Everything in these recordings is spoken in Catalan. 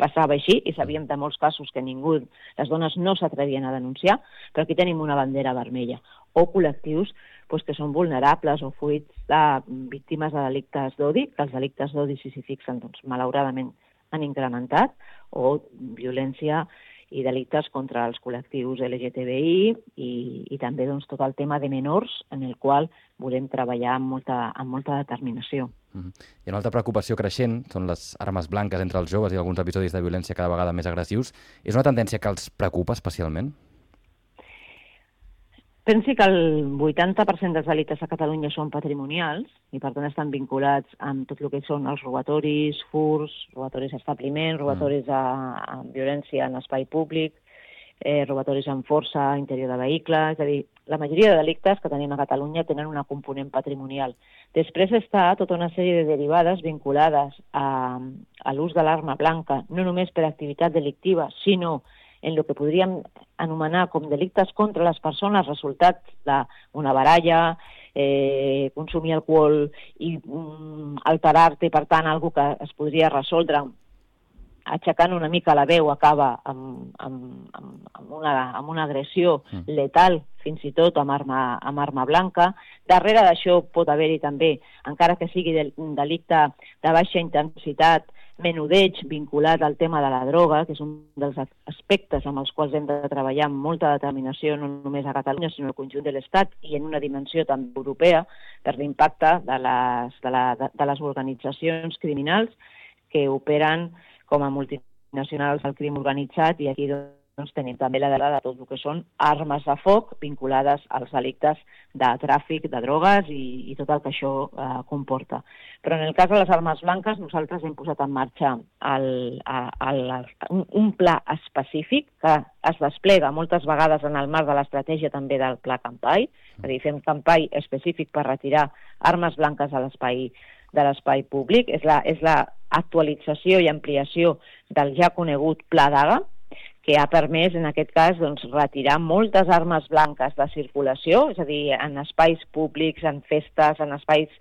passava així, i sabíem de molts casos que les dones no s'atrevien a denunciar, però aquí tenim una bandera vermella. O col·lectius que són vulnerables o fruits de víctimes de delictes d'odi, que els delictes d'odi, si s'hi fixen, malauradament han incrementat, o violència i delictes contra els col·lectius LGTBI i també tot el tema de menors, en el qual volem treballar amb molta determinació. I una altra preocupació creixent són les armes blanques entre els joves i alguns episodis de violència cada vegada més agressius. És una tendència que els preocupa especialment? Pensi que el 80% dels delictes a Catalunya són patrimonials i, per tant, estan vinculats amb tot el que són els robatoris, furts, robatoris a establiments, robatoris a violència en espai públic, robatoris amb força a interior de vehicles. És a dir, la majoria de delictes que tenim a Catalunya tenen una component patrimonial. Després està tota una sèrie de derivades vinculades a l'ús de l'arma blanca, no només per activitat delictiva, sinó en el que podríem anomenar com delictes contra les persones, resultat d'una baralla, consumir alcohol i alterar-te, per tant, algú que es podria resoldre aixecant una mica la veu, acaba amb una agressió letal, fins i tot amb arma blanca. Darrere d'això pot haver-hi també, encara que sigui un delicte de baixa intensitat, menudeig vinculat al tema de la droga, que és un dels aspectes amb els quals hem de treballar amb molta determinació, no només a Catalunya, sinó al conjunt de l'Estat i en una dimensió també europea, per l'impacte de les organitzacions criminals que operen com a multinacionals al crim organitzat, i aquí tenim també la dada de tot el que són armes de foc vinculades als delictes de tràfic de drogues i tot el que això comporta. Però en el cas de les armes blanques, nosaltres hem posat en marxa un pla específic que es desplega moltes vegades en el marc de l'estratègia també del Pla Campai, és a dir, fem campai específic per retirar armes blanques de l'espai públic. És l'actualització i ampliació del ja conegut Pla Daga, que ha permès, en aquest cas, retirar moltes armes blanques de circulació, és a dir, en espais públics, en festes, en espais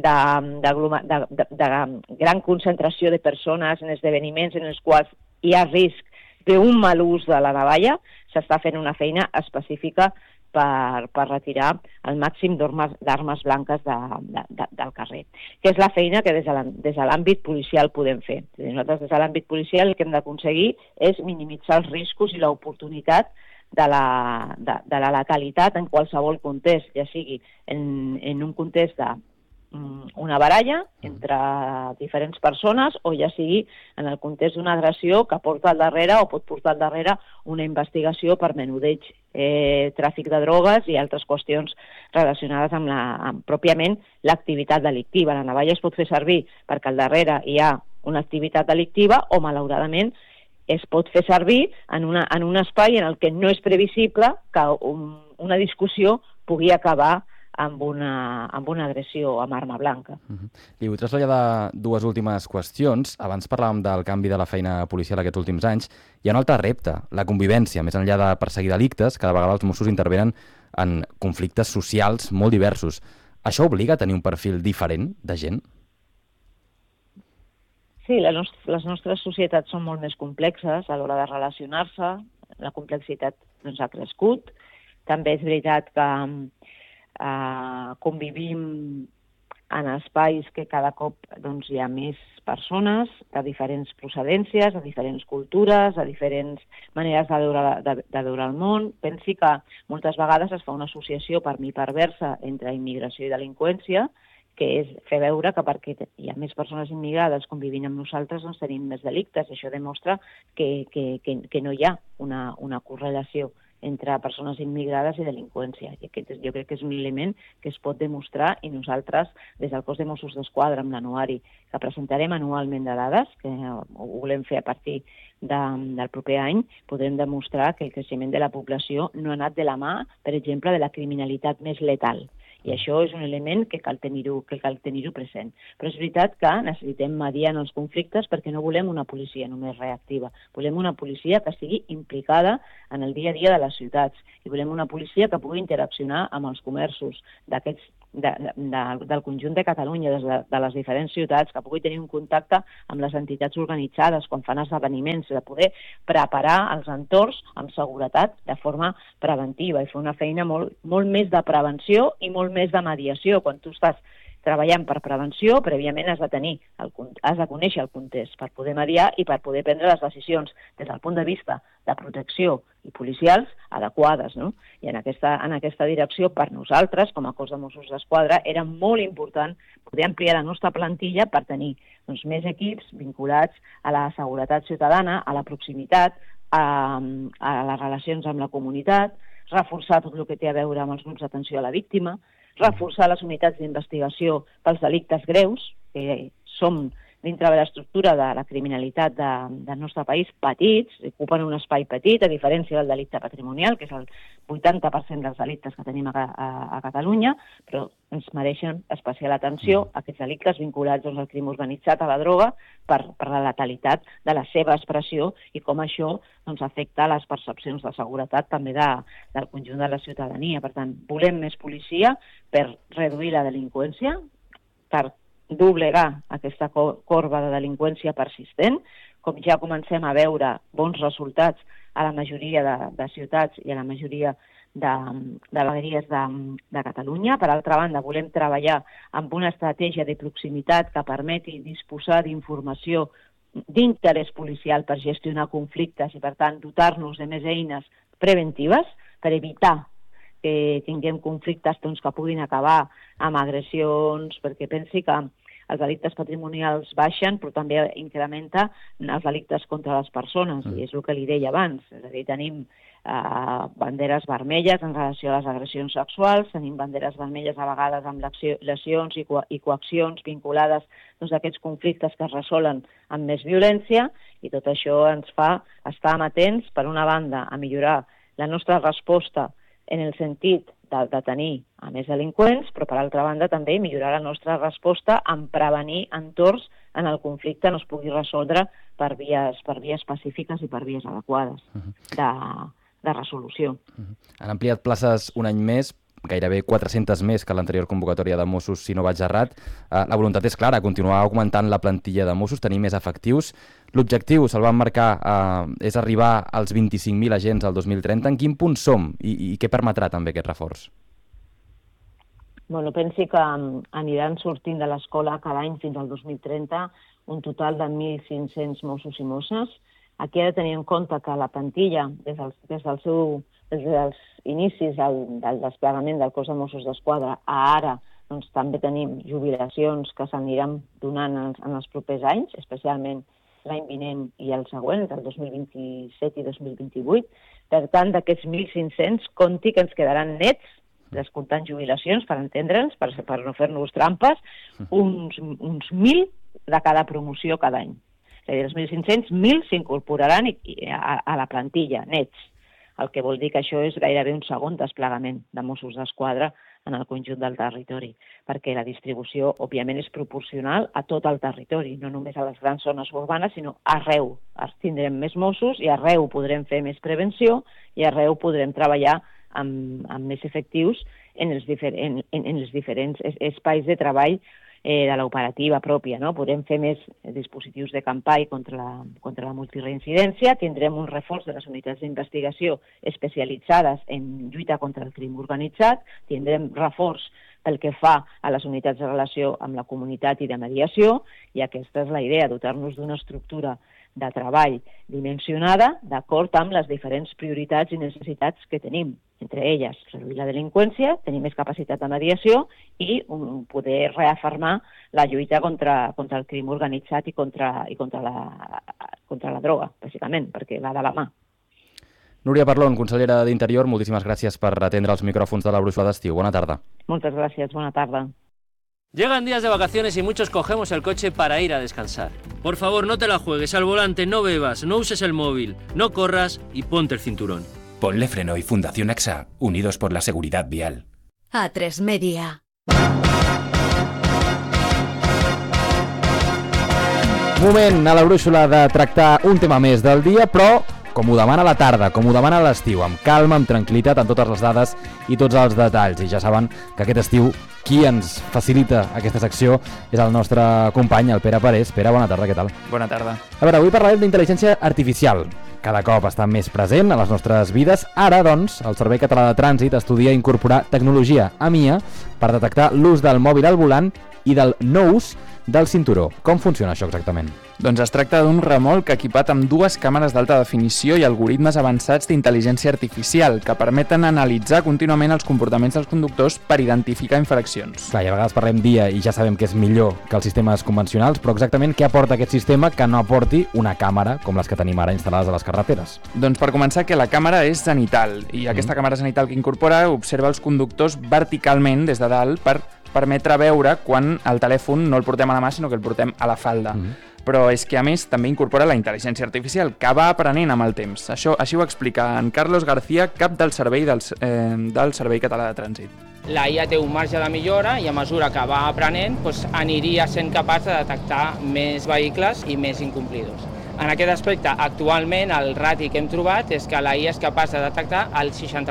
de gran concentració de persones, en esdeveniments en els quals hi ha risc d'un mal ús de la navalla. S'està fent una feina específica per retirar el màxim d'armes blanques del carrer, que és la feina que des de l'àmbit policial podem fer. Nosaltres des de l'àmbit policial el que hem d'aconseguir és minimitzar els riscos i l'oportunitat de la letalitat en qualsevol context, ja sigui en un context d'una baralla entre diferents persones o ja sigui en el context d'una agressió que porta al darrere o pot portar al darrere una investigació per menudeig, tràfic de drogues i altres qüestions relacionades amb pròpiament l'activitat delictiva. La navalla es pot fer servir perquè al darrere hi ha una activitat delictiva o, malauradament, es pot fer servir en un espai en el que no és previsible que una discussió pugui acabar amb una agressió amb arma blanca. Li vull traslladar dues últimes qüestions. Abans parlàvem del canvi de la feina policial aquests últims anys. Hi ha un altre repte, la convivència. Més enllà de perseguir delictes, cada vegada els Mossos intervenen en conflictes socials molt diversos. Això obliga a tenir un perfil diferent de gent? Sí, les nostres societats són molt més complexes a l'hora de relacionar-se. La complexitat ha crescut. També és veritat que convivim en espais que cada cop hi ha més persones de diferents procedències, de diferents cultures, de diferents maneres de veure el món. Pensi que moltes vegades es fa una associació per mi perversa entre immigració i delinqüència, que és fer veure que perquè hi ha més persones immigrades convivint amb nosaltres tenim més delictes. Això demostra que no hi ha una correlació entre persones immigrades i delinqüència. I aquest jo crec que és un element que es pot demostrar, i nosaltres, des del cos de Mossos d'Esquadra, amb l'anuari que presentarem anualment de dades, que ho volem fer a partir del proper any, podrem demostrar que el creixement de la població no ha anat de la mà, per exemple, de la criminalitat més letal. I això és un element que cal tenir-ho present. Però és veritat que necessitem mediar en els conflictes perquè no volem una policia només reactiva. Volem una policia que estigui implicada en el dia a dia de les ciutats i volem una policia que pugui interaccionar amb els comerços del conjunt de Catalunya, de les diferents ciutats, que pugui tenir un contacte amb les entitats organitzades quan fan esdeveniments, de poder preparar els entorns amb seguretat de forma preventiva i fer una feina molt més de prevenció i molt més de mediació. Quan tu estàs treballant per prevenció, prèviament has de conèixer el context per poder mediar i per poder prendre les decisions des del punt de vista de protecció i policials adequades, no? I en aquesta direcció, per nosaltres, com a cos de Mossos d'Esquadra, era molt important poder ampliar la nostra plantilla per tenir més equips vinculats a la seguretat ciutadana, a la proximitat, a les relacions amb la comunitat, reforçar tot el que té a veure amb els grups d'atenció a la víctima, reforçar les unitats d'investigació pels delictes greus, que som dintre de l'estructura de la criminalitat del nostre país petits, ocupen un espai petit, a diferència del delicte patrimonial, que és el 80% dels delictes que tenim a Catalunya, però ens mereixen especial atenció aquests delictes vinculats al crim organitzat, a la droga, per la letalitat de la seva expressió i com això afecta les percepcions de seguretat també del conjunt de la ciutadania. Per tant, volem més policia per reduir la delinqüència, per doblegar aquesta corba de delinqüència persistent, com ja comencem a veure bons resultats a la majoria de ciutats i a la majoria de vegueries de Catalunya. Per altra banda, volem treballar amb una estratègia de proximitat que permeti disposar d'informació d'interès policial per gestionar conflictes i, per tant, dotar-nos de més eines preventives per evitar que tinguem conflictes que puguin acabar amb agressions, perquè pensi que els delictes patrimonials baixen, però també incrementa els delictes contra les persones, i és el que li deia abans. És a dir, tenim banderes vermelles en relació a les agressions sexuals, tenim banderes vermelles a vegades amb lesions i coaccions vinculades a aquests conflictes que es resolen amb més violència, i tot això ens fa estar amatents, per una banda, a millorar la nostra resposta en el sentit de detenir a més delinqüents, però per altra banda també millorar la nostra resposta en prevenir entorns en el conflicte no es pugui resoldre per vies pacífiques i per vies adequades de resolució. Han ampliat places un any més, gairebé 400 més que l'anterior convocatòria de Mossos, si no vaig errat. La voluntat és clara, continuar augmentant la plantilla de Mossos, tenir més efectius. L'objectiu, se'l van marcar, és arribar als 25.000 agents al 2030. En quin punt som i què permetrà també aquest reforç? Pensi que aniran sortint de l'escola cada any fins al 2030 un total de 1.500 Mossos i Mosses. Aquí ha de tenir en compte que la plantilla, des dels inicis del desplegament del cos de Mossos d'Esquadra a ara, també tenim jubilacions que s'aniran donant en els propers anys, especialment l'any vinent i el següent, el 2027 i 2028. Per tant, d'aquests 1.500, compti que ens quedaran nets, descomptant jubilacions, per entendre'ns, per no fer-nos trampes, uns 1.000 de cada promoció cada any. És a dir, els 1.500, 1.000 s'incorporaran a la plantilla, nets, el que vol dir que això és gairebé un segon desplegament de Mossos d'Esquadra en el conjunt del territori, perquè la distribució, òbviament, és proporcional a tot el territori, no només a les grans zones urbanes, sinó arreu. Tindrem més Mossos i arreu podrem fer més prevenció i arreu podrem treballar amb més efectius en els diferents espais de treball de l'operativa pròpia, no? Podrem fer més dispositius de campany contra la multireincidència, tindrem un reforç de les unitats d'investigació especialitzades en lluita contra el crim organitzat, tindrem reforç pel que fa a les unitats de relació amb la comunitat i de mediació, i aquesta és la idea, dotar-nos d'una estructura de treball dimensionada d'acord amb les diferents prioritats i necessitats que tenim. Entre elles, reduir la delinqüència, tenir més capacitat de mediació i poder reafirmar la lluita contra el crim organitzat i contra la droga, bàsicament, perquè va de la mà. Núria Parlon, consellera d'Interior, moltíssimes gràcies per atendre els micròfons de la Brúixola d'Estiu. Bona tarda. Moltes gràcies, bona tarda. Llegan días de vacaciones y muchos cogemos el coche para ir a descansar. Por favor, no te la juegues al volante, no bebas, no uses el móvil, no corras y ponte el cinturón. Ponle Freno y Fundación AXA, unidos por la seguridad vial. A3 Media. Moment a la brúixola de tractar un tema més del dia, però com ho demana la tarda, com ho demana l'estiu, amb calma, amb tranquil·litat, amb totes les dades i tots els detalls. I ja saben que aquest estiu qui ens facilita aquesta secció és el nostre company, el Pere Parés. Pere, bona tarda, què tal? Bona tarda. A veure, avui parlarem d'intel·ligència artificial. Cada cop està més present a les nostres vides. Ara, doncs, el Servei Català de Trànsit estudia incorporar tecnologia AMIA per detectar l'ús del mòbil al volant i del no ús del cinturó. Com funciona això exactament? Doncs es tracta d'un remolc equipat amb 2 càmeres d'alta definició i algoritmes avançats d'intel·ligència artificial que permeten analitzar contínuament els comportaments dels conductors per identificar infraccions. Clar, i a vegades parlem d'IA i ja sabem que és millor que els sistemes convencionals, però exactament què aporta aquest sistema que no aporti una càmera com les que tenim ara instal·lades a les carreteres? Doncs per començar que la càmera és zenital i aquesta càmera zenital que incorpora observa els conductors verticalment des de dalt per permetre veure quan el telèfon no el portem a la mà sinó que el portem a la falda. Però és que a més també incorpora la intel·ligència artificial que va aprenent amb el temps. Així ho explica en Carlos García, cap del Servei Català de Trànsit. La IA té un marge de millora i a mesura que va aprenent aniria sent capaç de detectar més vehicles i més incomplidors. En aquest aspecte, actualment, el rati que hem trobat és que la IA és capaç de detectar el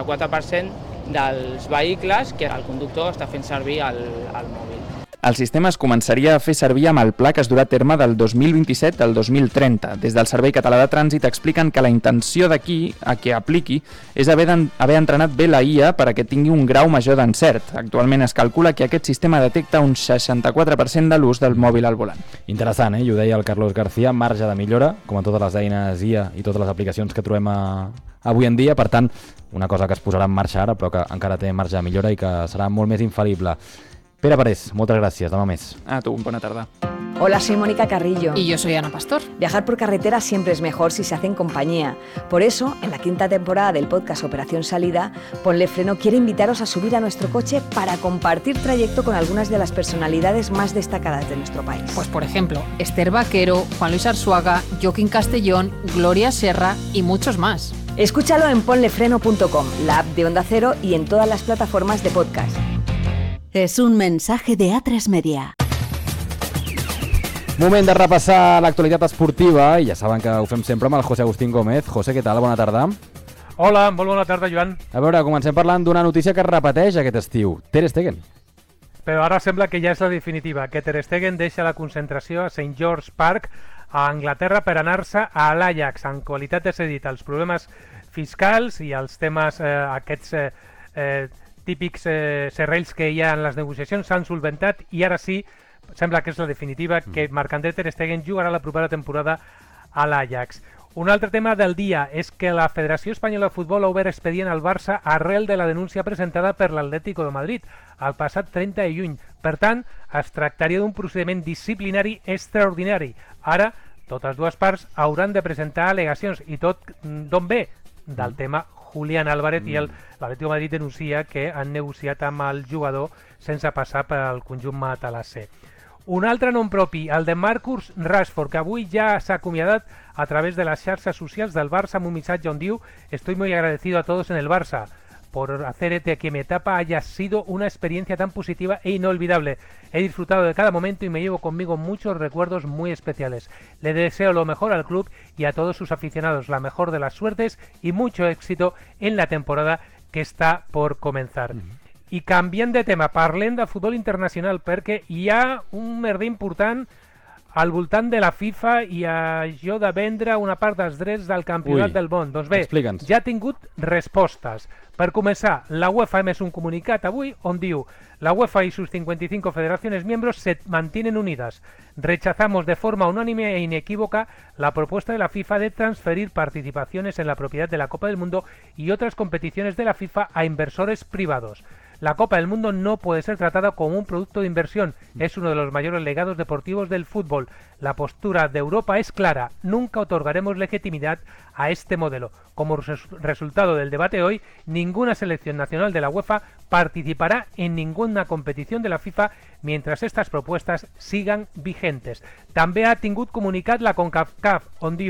64% dels vehicles que el conductor està fent servir al mòbil. El sistema es començaria a fer servir amb el pla que es durà a terme del 2027 al 2030. Des del Servei Català de Trànsit expliquen que la intenció d'aquí a que apliqui és haver entrenat bé la IA per a que tingui un grau major d'encert. Actualment es calcula que aquest sistema detecta un 64% de l'ús del mòbil al volant. Interessant, I ho deia el Carlos García, marge de millora, com a totes les eines IA i totes les aplicacions que trobem avui en dia. Per tant, una cosa que es posarà en marxa ara, però que encara té marge de millora i que serà molt més infal·lible. Pere Parés, moltes gràcies, demà més. A tu, bona tarda. Hola, soy Mónica Carrillo. Y yo soy Ana Pastor. Viajar por carretera siempre es mejor si se hace en compañía. Por eso, en la 5ª temporada del podcast Operación Salida, Ponle Freno quiere invitaros a subir a nuestro coche para compartir trayecto con algunas de las personalidades más destacadas de nuestro país. Pues por ejemplo, Esther Vaquero, Juan Luis Arzuaga, Joaquín Castellón, Gloria Serra y muchos más. Escúchalo en ponlefreno.com, la app de Onda Cero y en todas las plataformas de podcast. Es un mensaje de A3 Media. Moment de repassar l'actualitat esportiva i ja saben que ho fem sempre amb el José Agustín Gómez. José, què tal? Bona tarda. Hola, molt bona tarda, Joan. A veure, comencem parlant d'una notícia que es repeteix aquest estiu. Ter Stegen. Però ara sembla que ja és la definitiva, que Ter Stegen deixa la concentració a St. George Park a Anglaterra per anar-se a l'Ajax en qualitat de cedit. Els problemes fiscals i els temes aquests típics serrells que hi ha en les negociacions s'han solventat i ara sí, sembla que és la definitiva, que Marc-André Ter Stegen jugarà la propera temporada a l'Ajax. Un altre tema del dia és que la Federació Espanyola de Futbol ha obert expedient al Barça arrel de la denúncia presentada per l'Atlético de Madrid el passat 30 de juny. Per tant, es tractaria d'un procediment disciplinari extraordinari. Ara, totes dues parts hauran de presentar al·legacions i tot d'on ve? Del tema Julián Álvarez i l'Atlético de Madrid denuncia que han negociat amb el jugador sense passar pel conjunt matalasser. Un altre nom propi, el de Marcus Rashford, que avui ja s'ha acomiadat a través de les xarxes socials del Barça amb un missatge on diu: "Estoy muy agradecido a todos en el Barça por hacer de que mi etapa haya sido una experiencia tan positiva e inolvidable. He disfrutado de cada momento y me llevo conmigo muchos recuerdos muy especiales. Le deseo lo mejor al club y a todos sus aficionados, la mejor de las suertes y mucho éxito en la temporada que està por comenzar." I canviant de tema, parlem de futbol internacional perquè hi ha un merder important al voltant de la FIFA i això de vendre una part dels drets del campionat del món. Doncs bé, ja ha tingut respostes. Per començar, la UEFA ha emès un comunicat avui on diu: la UEFA y sus 55 federaciones miembros se mantienen unidas. Rechazamos de forma unánime e inequívoca la propuesta de la FIFA de transferir participaciones en la propiedad de la Copa del Mundo y otras competiciones de la FIFA a inversores privados. La Copa del Mundo no puede ser tratada como un producto de inversión. Es uno de los mayores legados deportivos del fútbol. La postura de Europa es clara. Nunca otorgaremos legitimidad a este modelo. Como resultado del debate hoy, ninguna selección nacional de la UEFA participará en ninguna competición de la FIFA mientras estas propuestas sigan vigentes. També ha tingut comunicat la CONCACAF, on diu: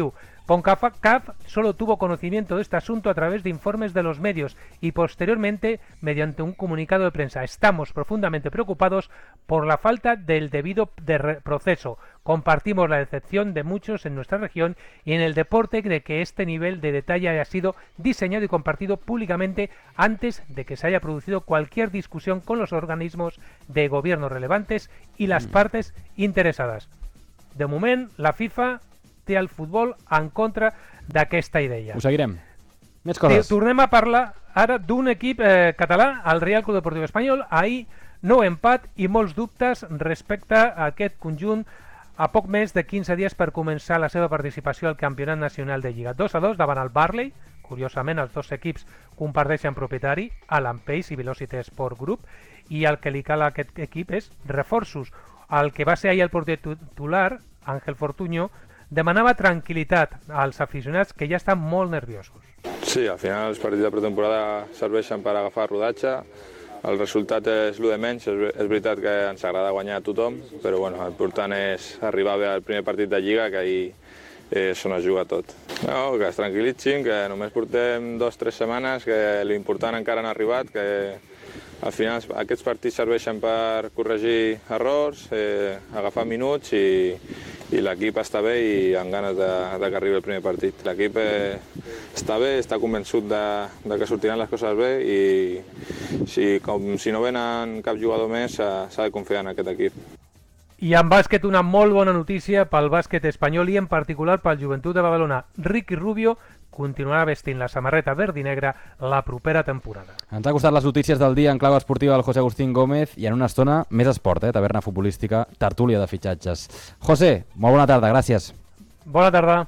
CONCACAF solo tuvo conocimiento de este asunto a través de informes de los medios y posteriormente mediante un comunicado de prensa. Estamos profundamente preocupados por la falta del debido proceso. Compartimos la decepción de muchos en nuestra región y en el deporte de que este nivel de detalle haya sido diseñado y compartido públicamente antes de que se haya producido cualquier discusión con los organismos de gobierno relevantes y las partes interesades. De moment, la FIFA té el futbol en contra d'aquesta idea. Ho seguirem. Més coses. Tornem a parlar ara d'un equip català, el Real Club Deportiu Espanyol. Ahir, nou empat i molts dubtes respecte a aquest conjunt a poc més de 15 dies per començar la seva participació al Campionat Nacional de Lliga. 2-2 davant el Barley. Curiosament, els dos equips comparteixen propietari, Alan Pace i Velocity Sport Group, i el que li cal a aquest equip és reforços. El que va ser ahir el porter titular, Ángel Fortuño, demanava tranquil·litat als aficionats que ja estan molt nerviosos. Sí, al final els partits de pretemporada serveixen per agafar rodatge. El resultat és el de menys, és veritat que ens agrada guanyar a tothom, però bueno, l'important és arribar bé al primer partit de Lliga, que ahir és on es juga tot. No, que es tranquil·litzin, que només portem 2 o 3 setmanes, que l'important encara no ha arribat, que al final aquests partits serveixen per corregir errors, agafar minuts i l'equip està bé i amb ganes de que arribi el primer partit. L'equip està bé, està convençut de que sortiran les coses bé i si no venen cap jugador més s'ha de confiar en aquest equip. I en bàsquet una molt bona notícia pel bàsquet espanyol i en particular pel Joventut de Badalona. Ricky Rubio continuarà vestint la samarreta verd i negra la propera temporada. Ens ha costat les notícies del dia en clau esportiva del José Agustín Gómez i en una estona més esport, taverna futbolística, tertúlia de fitxatges. José, molt bona tarda, gràcies. Bona tarda.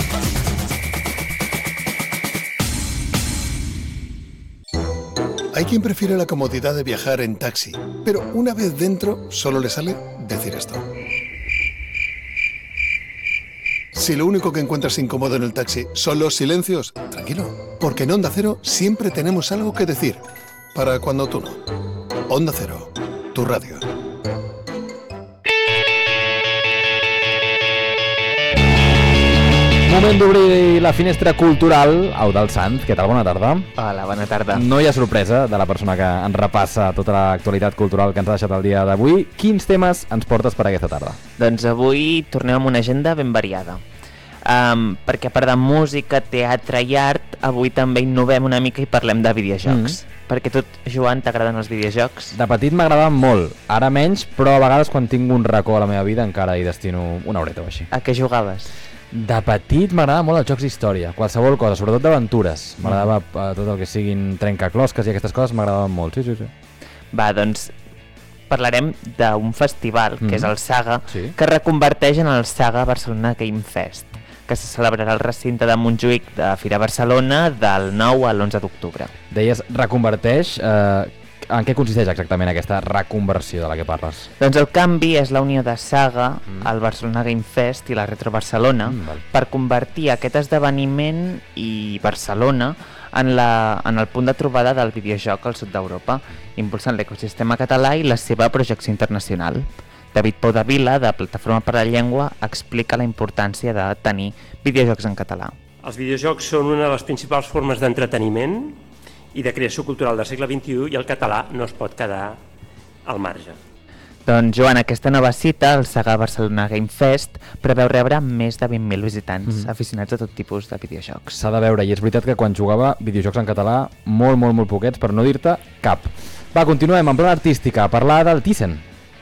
Hay quien prefiere la comodidad de viajar en taxi, pero una vez dentro solo le sale decir esto. Si lo único que encuentras incómodo en el taxi son los silencios, tranquilo, porque en Onda Cero siempre tenemos algo que decir, para cuando tú no. Onda Cero, tu radio. Moment d'obrir la finestra cultural. Eudald Sanz, què tal? Bona tarda. Hola, bona tarda. No hi ha sorpresa de la persona que ens repassa tota l'actualitat cultural que ens ha deixat el dia d'avui. Quins temes ens portes per aquesta tarda? Doncs avui tornem amb una agenda ben variada. Perquè a part de música, teatre i art, avui també innovem una mica i parlem de videojocs. Perquè tu, Joan, t'agraden els videojocs? De petit m'agradaven molt, ara menys, però a vegades quan tinc un racó a la meva vida encara hi destino una horeta o així. A què jugaves? De petit m'agradava molt els jocs d'història, qualsevol cosa, sobretot d'aventures. M'agradava tot el que siguin trencaclosques i aquestes coses m'agradaven molt, sí. Va, doncs parlarem d'un festival, que és el Saga, que reconverteix en el Saga Barcelona Game Fest, que se celebrarà al recinte de Montjuïc de Fira Barcelona del 9 a l'11 d'octubre. Deies reconverteix... En què consisteix exactament aquesta reconversió de la que parles? Doncs el canvi és la unió de Saga, el Barcelona Game Fest i la Retro Barcelona per convertir aquest esdeveniment i Barcelona en el punt de trobada del videojoc al sud d'Europa, impulsant l'ecosistema català i la seva projecció internacional. David Pau de Vila, de Plataforma per la Llengua, explica la importància de tenir videojocs en català. Els videojocs són una de les principals formes d'entreteniment i de creació cultural del segle XXI i el català no es pot quedar al marge. Doncs Joan, aquesta nova cita, el Saga Barcelona Game Fest, preveu rebre més de 20.000 visitants aficionats a tot tipus de videojocs. S'ha de veure, i és veritat que quan jugava videojocs en català, molt poquets, per no dir-te cap. Va, continuem en plana artística, a parlar del Thyssen.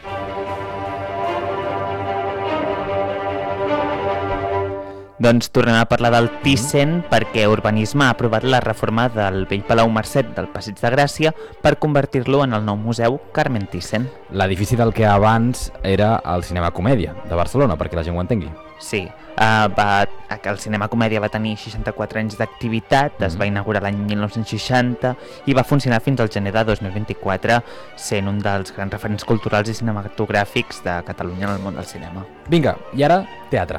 Doncs tornem a parlar del Thyssen perquè Urbanisme ha aprovat la reforma del vell Palau Mercet del Passeig de Gràcia per convertir-lo en el nou museu Carmen Thyssen. L'edifici del que abans era el Cinema Comèdia de Barcelona, perquè la gent ho entengui. Sí, el Cinema Comèdia va tenir 64 anys d'activitat, es va inaugurar l'any 1960 i va funcionar fins al gener de 2024, sent un dels grans referents culturals i cinematogràfics de Catalunya en el món del cinema. Vinga, i ara, teatre.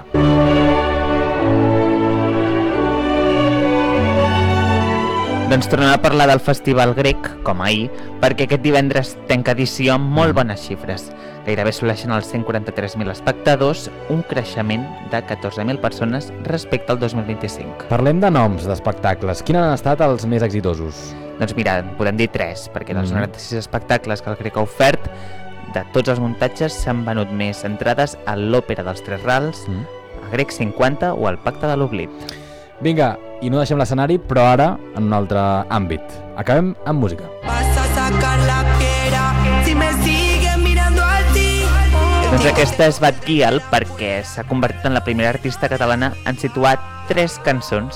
Doncs tornem a parlar del Festival Grec, com ahir, perquè aquest divendres tanca edició amb molt bones xifres. Gairebé assoleixen els 143.000 espectadors, un creixement de 14.000 persones respecte al 2025. Parlem de noms d'espectacles. Quins han estat els més exitosos? Doncs mira, podem dir 3, perquè dels 96 espectacles que el Grec ha ofert, de tots els muntatges s'han venut més entrades a l'Òpera dels Tres Rals, a Grec 50 o al Pacte de l'Oblit. Vinga, i no deixem l'escenari, però ara en un altre àmbit. Acabem amb música. Vas a sacar la piedra si me siguen mirando a ti. Doncs aquesta és Bad Gyal perquè s'ha convertit en la primera artista catalana en situar 3 cançons